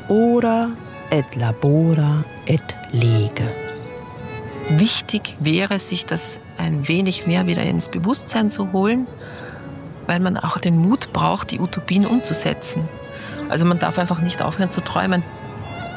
ora et labora et lege. Wichtig wäre, sich das ein wenig mehr wieder ins Bewusstsein zu holen, weil man auch den Mut braucht, die Utopien umzusetzen. Also man darf einfach nicht aufhören zu träumen.